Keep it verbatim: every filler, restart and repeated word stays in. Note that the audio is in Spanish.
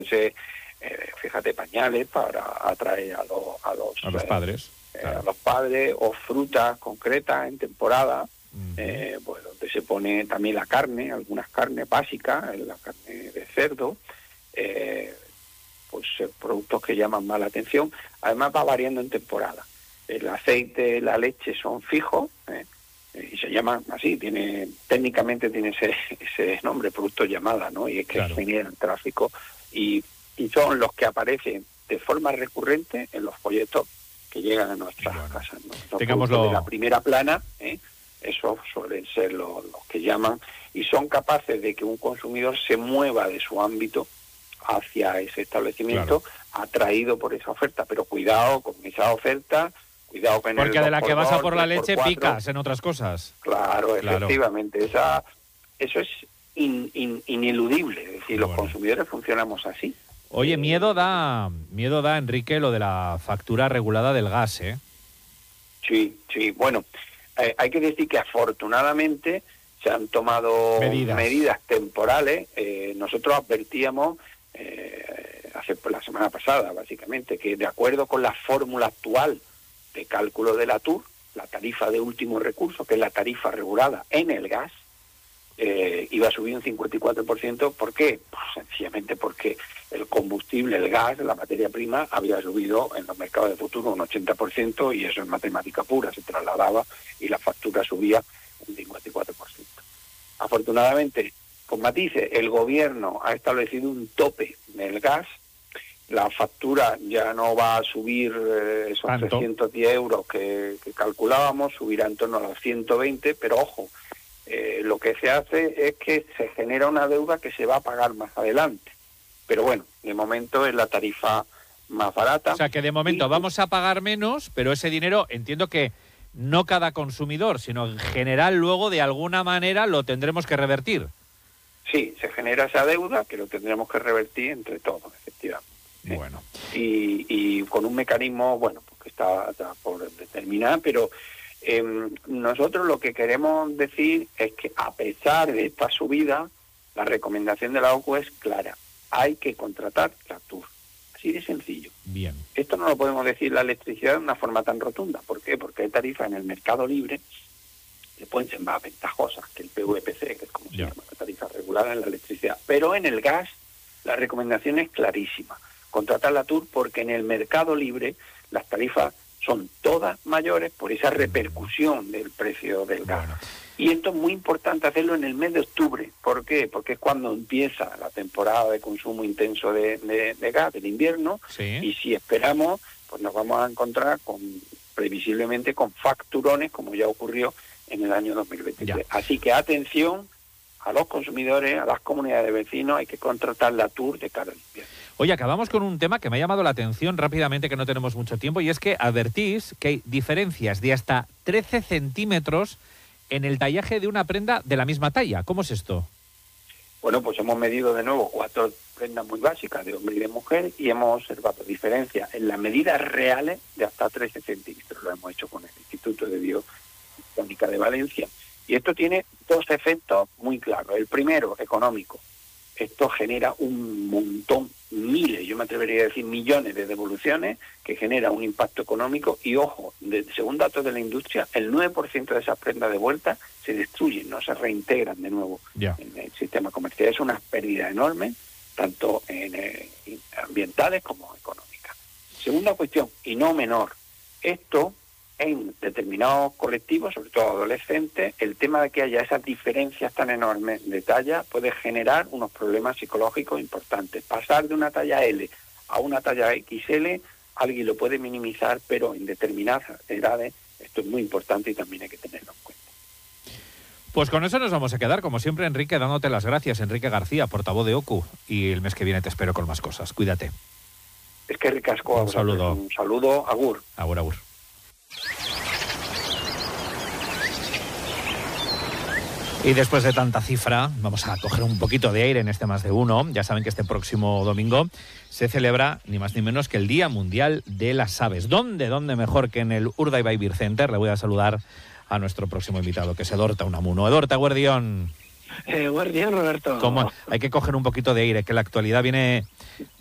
Entonces, eh, fíjate, pañales para atraer a los, a los, a los padres. Eh, claro. a los padres, o frutas concretas en temporada, uh-huh. eh, pues donde se pone también la carne, algunas carnes básicas, la carne de cerdo, eh, pues eh, productos que llaman más la atención. Además va variando en temporada. El aceite, la leche son fijos, eh, y se llaman así, tiene técnicamente tiene ese, ese nombre, producto llamada, ¿no? Y es que claro. generan tráfico y, y son los que aparecen de forma recurrente en los folletos que llegan a nuestras bueno, casas, ¿no? Los tengámoslo de la primera plana, ¿eh? Esos suelen ser los, los que llaman y son capaces de que un consumidor se mueva de su ámbito hacia ese establecimiento, claro. atraído por esa oferta, pero cuidado con esa oferta. Cuidado con porque el de la que vas a por la leche por picas en otras cosas. Claro, claro. efectivamente. Esa, eso es in, in, ineludible. Es decir, bueno. los consumidores funcionamos así. Oye, eh, miedo da, miedo da, Enrique, lo de la factura regulada del gas, ¿eh? Sí, sí. Bueno, eh, hay que decir que afortunadamente se han tomado medidas, medidas temporales. Eh, nosotros advertíamos eh, hace la semana pasada, básicamente, que de acuerdo con la fórmula actual de cálculo de la T U R, la tarifa de último recurso, que es la tarifa regulada en el gas, eh, iba a subir un cincuenta y cuatro por ciento. ¿Por qué? Pues sencillamente porque el combustible, el gas, la materia prima, había subido en los mercados de futuro un ochenta por ciento y eso es matemática pura, se trasladaba y la factura subía un cincuenta y cuatro por ciento. Afortunadamente, con matices, el gobierno ha establecido un tope del gas. La factura ya no va a subir eh, esos ¿Tanto? trescientos diez euros que, que calculábamos, subirá en torno a los ciento veinte, pero ojo, eh, lo que se hace es que se genera una deuda que se va a pagar más adelante. Pero bueno, de momento es la tarifa más barata. O sea que de momento y, vamos a pagar menos, pero ese dinero entiendo que no cada consumidor, sino en general luego de alguna manera lo tendremos que revertir. Sí, se genera esa deuda que lo tendremos que revertir entre todos, efectivamente. Bueno. Y, y con un mecanismo, bueno, pues que está, está por determinar, pero eh, nosotros lo que queremos decir es que a pesar de esta subida, la recomendación de la O C U es clara, hay que contratar la T U R. Así de sencillo. Bien. Esto no lo podemos decir la electricidad de una forma tan rotunda. ¿Por qué? Porque hay tarifas en el mercado libre que pueden ser más ventajosas que el P V P C, que es como ya. se llama la tarifa regulada en la electricidad. Pero en el gas la recomendación es clarísima. Contratar la T U R porque en el mercado libre las tarifas son todas mayores por esa repercusión del precio del gas. Bueno. Y esto es muy importante hacerlo en el mes de octubre. ¿Por qué? Porque es cuando empieza la temporada de consumo intenso de, de, de gas del invierno. Sí. Y si esperamos, pues nos vamos a encontrar con previsiblemente con facturones, como ya ocurrió en el año dos mil veintitrés. Ya. Así que atención a los consumidores, a las comunidades de vecinos, hay que contratar la T U R de cara al invierno. Oye, acabamos con un tema que me ha llamado la atención rápidamente, que no tenemos mucho tiempo, y es que advertís que hay diferencias de hasta trece centímetros en el tallaje de una prenda de la misma talla. ¿Cómo es esto? Bueno, pues hemos medido de nuevo cuatro prendas muy básicas de hombre y de mujer y hemos observado diferencias en las medidas reales de hasta trece centímetros. Lo hemos hecho con el Instituto de Bioquímica de Valencia. Y esto tiene dos efectos muy claros. El primero, económico. Esto genera un montón, miles, yo me atrevería a decir millones de devoluciones, que genera un impacto económico. Y ojo, de, según datos de la industria, el nueve por ciento de esas prendas de vuelta se destruyen, no se reintegran de nuevo yeah. en el sistema comercial. Es una pérdida enorme, tanto en, eh, ambientales como económicas. Segunda cuestión, y no menor, esto en determinados colectivos, sobre todo adolescentes, el tema de que haya esas diferencias tan enormes de talla puede generar unos problemas psicológicos importantes. Pasar de una talla L a una talla equis ele, alguien lo puede minimizar, pero en determinadas edades esto es muy importante y también hay que tenerlo en cuenta. Pues con eso nos vamos a quedar, como siempre, Enrique, dándote las gracias. Enrique García, portavoz de O C U, y el mes que viene te espero con más cosas. Cuídate. Es que ricasco. Un saludo. Un saludo, agur. Agur, agur. Y después de tanta cifra, vamos a coger un poquito de aire en este Más de Uno. Ya saben que este próximo domingo se celebra ni más ni menos que el Día Mundial de las Aves. ¿Dónde? ¿Dónde mejor que en el Urdaibai Beer Center? Le voy a saludar a nuestro próximo invitado, que es Edorta Unamuno. Edorta, Guardión. Eh, buen día, Roberto. ¿Cómo? Hay que coger un poquito de aire, que la actualidad viene